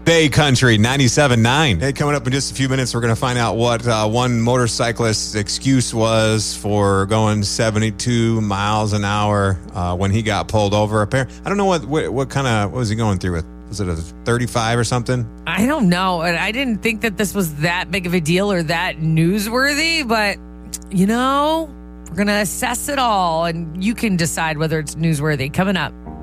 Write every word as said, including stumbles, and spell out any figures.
Bay Country ninety-seven point nine. Hey, coming up in just a few minutes, we're going to find out what uh, one motorcyclist's excuse was for going seventy-two miles an hour uh, when he got pulled over. Apparently, I don't know what what, what kind of what was he going through with. Was it a thirty-five or something? I don't know. And I didn't think that this was that big of a deal or that newsworthy, but you know, we're going to assess it all and you can decide whether it's newsworthy. Coming up.